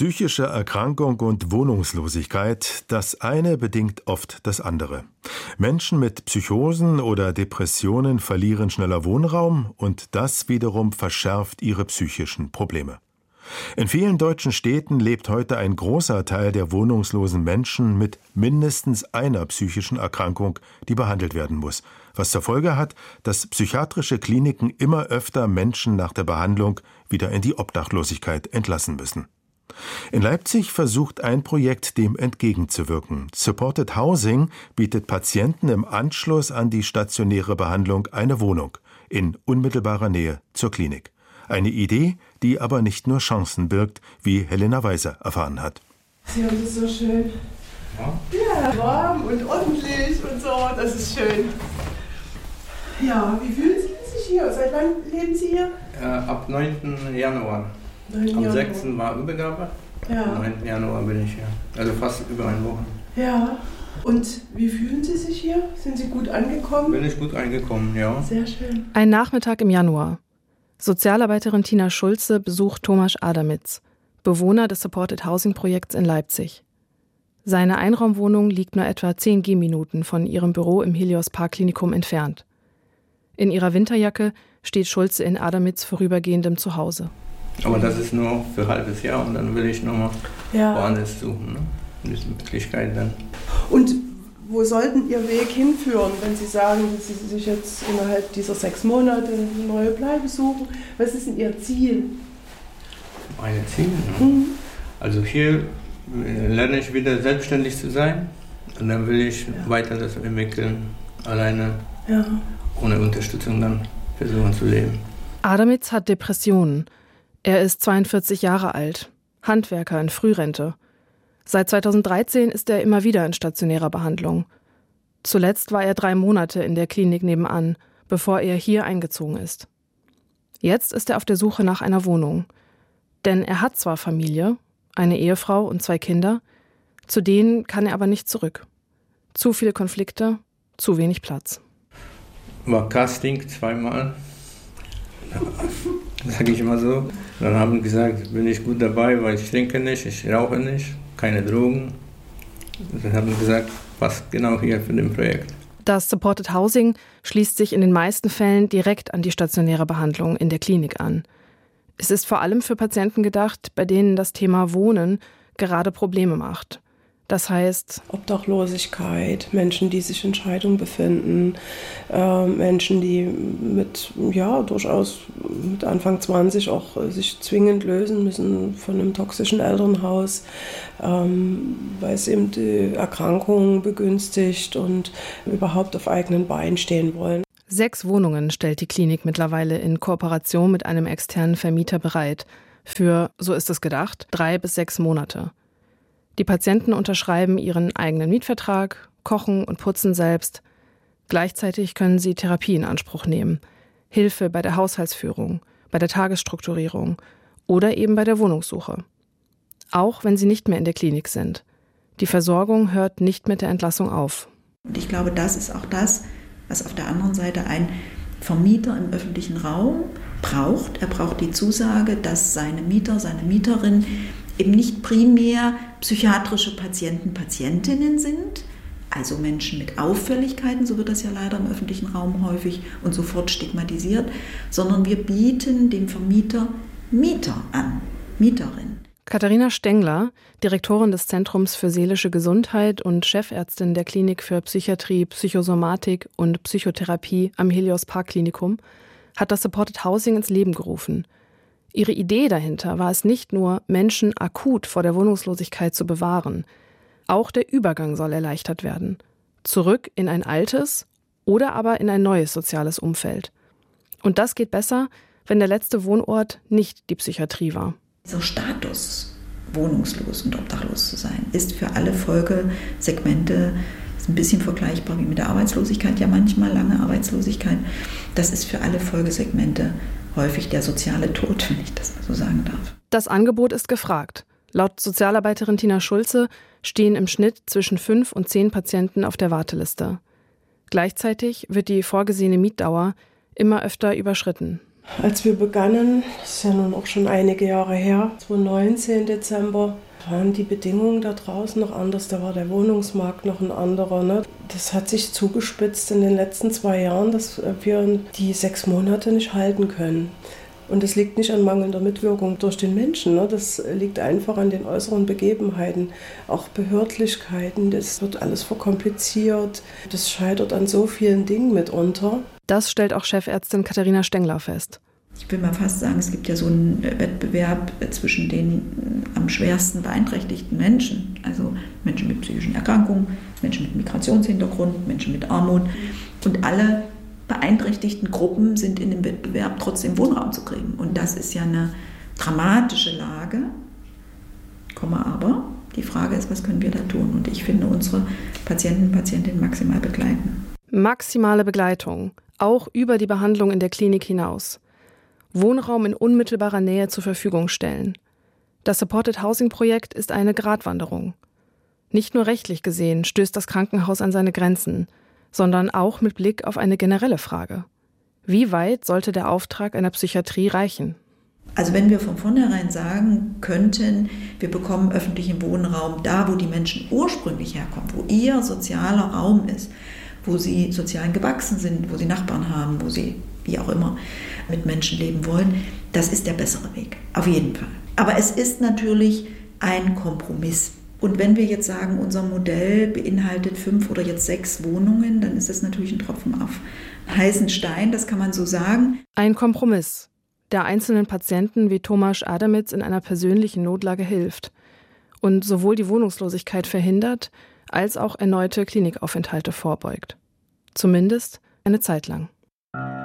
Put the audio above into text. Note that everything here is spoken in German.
Psychische Erkrankung und Wohnungslosigkeit, das eine bedingt oft das andere. Menschen mit Psychosen oder Depressionen verlieren schneller Wohnraum und das wiederum verschärft ihre psychischen Probleme. In vielen deutschen Städten lebt heute ein großer Teil der wohnungslosen Menschen mit mindestens einer psychischen Erkrankung, die behandelt werden muss, was zur Folge hat, dass psychiatrische Kliniken immer öfter Menschen nach der Behandlung wieder in die Obdachlosigkeit entlassen müssen. In Leipzig versucht ein Projekt, dem entgegenzuwirken. Supported Housing bietet Patienten im Anschluss an die stationäre Behandlung eine Wohnung in unmittelbarer Nähe zur Klinik. Eine Idee, die aber nicht nur Chancen birgt, wie Helena Weiser erfahren hat. Sie haben das so schön. Ja, warm und ordentlich und so, das ist schön. Ja, wie fühlen Sie sich hier? Seit wann leben Sie hier? Ab 9. Januar. Am 6. war Übergabe, am 9. Januar bin ich hier. Also fast über eine Woche. Ja, und wie fühlen Sie sich hier? Sind Sie gut angekommen? Bin ich gut angekommen, ja. Sehr schön. Ein Nachmittag im Januar. Sozialarbeiterin Tina Schulze besucht Tomasz Adamitz, Bewohner des Supported Housing Projekts in Leipzig. Seine Einraumwohnung liegt nur etwa 10 Gehminuten von ihrem Büro im Helios Parkklinikum entfernt. In ihrer Winterjacke steht Schulze in Adamitz vorübergehendem Zuhause. Aber das ist nur für ein halbes Jahr und dann will ich nochmal woanders suchen. Ne? Diese Möglichkeit dann. Und wo sollten Ihr Weg hinführen, wenn Sie sagen, dass Sie sich jetzt innerhalb dieser 6 Monate eine neue Bleibe suchen? Was ist denn Ihr Ziel? Mein Ziel? Ne? Also hier lerne ich wieder selbstständig zu sein und dann will ich weiter das entwickeln, alleine, ohne Unterstützung dann versuchen zu leben. Adamitz hat Depressionen. Er ist 42 Jahre alt, Handwerker in Frührente. Seit 2013 ist er immer wieder in stationärer Behandlung. Zuletzt war er 3 Monate in der Klinik nebenan, bevor er hier eingezogen ist. Jetzt ist er auf der Suche nach einer Wohnung. Denn er hat zwar Familie, eine Ehefrau und 2 Kinder, zu denen kann er aber nicht zurück. Zu viele Konflikte, zu wenig Platz. War Casting 2-mal. Sag ich immer so. Dann haben sie gesagt, bin ich gut dabei, weil ich trinke nicht, ich rauche nicht, keine Drogen. Dann haben sie gesagt, passt genau hier für das Projekt. Das Supported Housing schließt sich in den meisten Fällen direkt an die stationäre Behandlung in der Klinik an. Es ist vor allem für Patienten gedacht, bei denen das Thema Wohnen gerade Probleme macht. Das heißt Obdachlosigkeit, Menschen, die sich in Scheidung befinden, Menschen, die durchaus mit Anfang 20 auch sich zwingend lösen müssen von einem toxischen Elternhaus, weil es eben die Erkrankung begünstigt und überhaupt auf eigenen Beinen stehen wollen. 6 Wohnungen stellt die Klinik mittlerweile in Kooperation mit einem externen Vermieter bereit. Für, so ist es gedacht, 3 bis 6 Monate. Die Patienten unterschreiben ihren eigenen Mietvertrag, kochen und putzen selbst. Gleichzeitig können sie Therapie in Anspruch nehmen, Hilfe bei der Haushaltsführung, bei der Tagesstrukturierung oder eben bei der Wohnungssuche. Auch wenn sie nicht mehr in der Klinik sind. Die Versorgung hört nicht mit der Entlassung auf. Und ich glaube, das ist auch das, was auf der anderen Seite ein Vermieter im öffentlichen Raum braucht. Er braucht die Zusage, dass seine Mieter, seine Mieterin eben nicht primär psychiatrische Patienten, Patientinnen sind, also Menschen mit Auffälligkeiten, so wird das ja leider im öffentlichen Raum häufig und sofort stigmatisiert, sondern wir bieten dem Vermieter Mieter an, Mieterin. Katharina Stengler, Direktorin des Zentrums für seelische Gesundheit und Chefärztin der Klinik für Psychiatrie, Psychosomatik und Psychotherapie am Helios Parkklinikum, hat das Supported Housing ins Leben gerufen. Ihre Idee dahinter war es nicht nur, Menschen akut vor der Wohnungslosigkeit zu bewahren. Auch der Übergang soll erleichtert werden. Zurück in ein altes oder aber in ein neues soziales Umfeld. Und das geht besser, wenn der letzte Wohnort nicht die Psychiatrie war. Dieser Status, wohnungslos und obdachlos zu sein, ist für alle Folgesegmente ist ein bisschen vergleichbar wie mit der Arbeitslosigkeit, ja manchmal lange Arbeitslosigkeit. Das ist für alle Folgesegmente häufig der soziale Tod, wenn ich das mal so sagen darf. Das Angebot ist gefragt. Laut Sozialarbeiterin Tina Schulze stehen im Schnitt zwischen 5 und 10 Patienten auf der Warteliste. Gleichzeitig wird die vorgesehene Mietdauer immer öfter überschritten. Als wir begannen, das ist ja nun auch schon einige Jahre her, 2019 Dezember, waren die Bedingungen da draußen noch anders, da war der Wohnungsmarkt noch ein anderer. Ne? Das hat sich zugespitzt in den letzten 2 Jahren, dass wir die 6 Monate nicht halten können. Und das liegt nicht an mangelnder Mitwirkung durch den Menschen, ne? Das liegt einfach an den äußeren Begebenheiten, auch Behördlichkeiten, das wird alles verkompliziert, das scheitert an so vielen Dingen mitunter. Das stellt auch Chefärztin Katharina Stengler fest. Ich will mal fast sagen, es gibt ja so einen Wettbewerb zwischen den am schwersten beeinträchtigten Menschen, also Menschen mit psychischen Erkrankungen, Menschen mit Migrationshintergrund, Menschen mit Armut. Und alle beeinträchtigten Gruppen sind in dem Wettbewerb trotzdem Wohnraum zu kriegen. Und das ist ja eine dramatische Lage. Aber die Frage ist, was können wir da tun? Und ich finde, unsere Patienten und Patientinnen maximal begleiten. Maximale Begleitung, auch über die Behandlung in der Klinik hinaus. Wohnraum in unmittelbarer Nähe zur Verfügung stellen. Das Supported Housing Projekt ist eine Gratwanderung. Nicht nur rechtlich gesehen stößt das Krankenhaus an seine Grenzen, sondern auch mit Blick auf eine generelle Frage. Wie weit sollte der Auftrag einer Psychiatrie reichen? Also wenn wir von vornherein sagen könnten, wir bekommen öffentlichen Wohnraum da, wo die Menschen ursprünglich herkommen, wo ihr sozialer Raum ist, wo sie sozial gewachsen sind, wo sie Nachbarn haben, wo sie, wie auch immer, mit Menschen leben wollen, das ist der bessere Weg, auf jeden Fall. Aber es ist natürlich ein Kompromiss. Und wenn wir jetzt sagen, unser Modell beinhaltet 5 oder jetzt 6 Wohnungen, dann ist das natürlich ein Tropfen auf heißen Stein, das kann man so sagen. Ein Kompromiss, der einzelnen Patienten wie Tomasz Adamitz in einer persönlichen Notlage hilft und sowohl die Wohnungslosigkeit verhindert, als auch erneute Klinikaufenthalte vorbeugt. Zumindest eine Zeit lang.